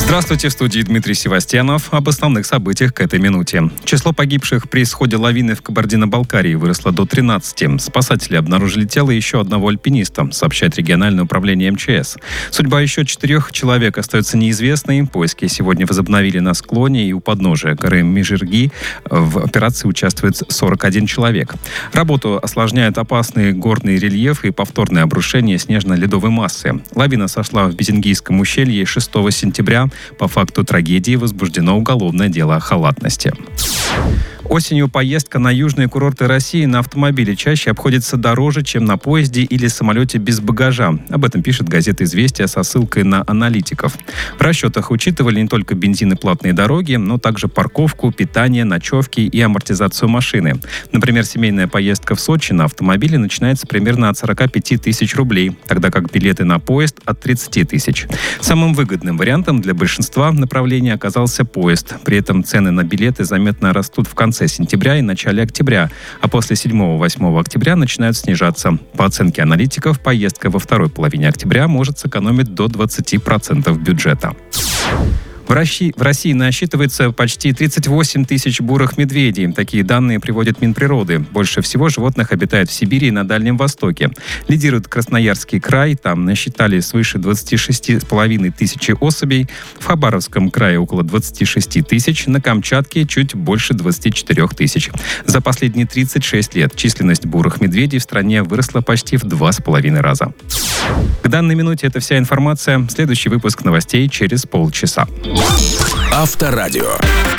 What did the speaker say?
Здравствуйте, в студии Дмитрий Севастьянов. Об основных событиях к этой минуте. Число погибших при исходе лавины в Кабардино-Балкарии выросло до 13. Спасатели обнаружили тело еще одного альпиниста, сообщает региональное управление МЧС. Судьба еще 4 человек остается неизвестной. Поиски сегодня возобновили на склоне и у подножия горы Межирги. В операции участвует 41 человек. Работу осложняют опасный горный рельеф и повторное обрушение снежно-ледовой массы. Лавина сошла в Безингийском ущелье 6 сентября. По факту трагедии возбуждено уголовное дело о халатности. Осенью поездка на южные курорты России на автомобиле чаще обходится дороже, чем на поезде или самолете без багажа. Об этом пишет газета «Известия» со ссылкой на аналитиков. В расчетах учитывали не только бензин и платные дороги, но также парковку, питание, ночевки и амортизацию машины. Например, семейная поездка в Сочи на автомобиле начинается примерно от 45 тысяч рублей, тогда как билеты на поезд от 30 тысяч. Самым выгодным вариантом для большинства направлений оказался поезд. При этом цены на билеты заметно растут в конце сентября и начале октября, а после 7-8 октября начинают снижаться. По оценке аналитиков, поездка во второй половине октября может сэкономить до 20% бюджета. В России насчитывается почти 38 тысяч бурых медведей. Такие данные приводит Минприроды. Больше всего животных обитает в Сибири и на Дальнем Востоке. Лидирует Красноярский край. Там насчитали свыше 26,5 тысячи особей. В Хабаровском крае около 26 тысяч. На Камчатке чуть больше 24 тысяч. За последние 36 лет численность бурых медведей в стране выросла почти в 2,5 раза. К данной минуте это вся информация. Следующий выпуск новостей через полчаса. Авторадио.